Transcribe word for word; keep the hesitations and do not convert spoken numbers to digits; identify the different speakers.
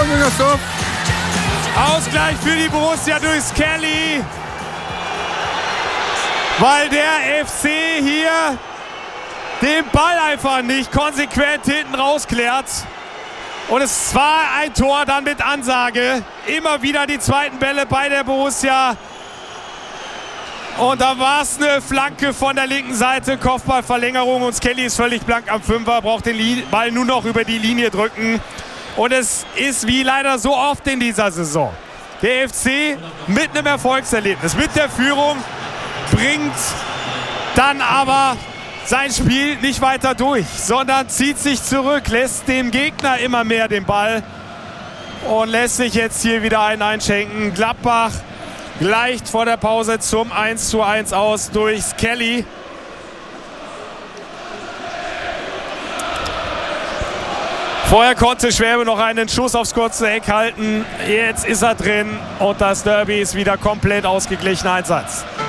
Speaker 1: Müngersdorf.
Speaker 2: Ausgleich für die Borussia durch Skelly. Weil der F C hier den Ball einfach nicht konsequent hinten rausklärt. Und es war ein Tor dann mit Ansage. Immer wieder die zweiten Bälle bei der Borussia. Und da war es eine Flanke von der linken Seite, Kopfballverlängerung und Skelly ist völlig blank am Fünfer, braucht den Ball nur noch über die Linie drücken. Und es ist wie leider so oft in dieser Saison. Der F C mit einem Erfolgserlebnis, mit der Führung, bringt dann aber sein Spiel nicht weiter durch, sondern zieht sich zurück, lässt dem Gegner immer mehr den Ball und lässt sich jetzt hier wieder einen einschenken. Gladbach gleicht vor der Pause zum eins zu eins aus durch Skelly. Vorher konnte Schwäbe noch einen Schuss aufs kurze Eck halten. Jetzt ist er drin und das Derby ist wieder komplett ausgeglichen. Einsatz.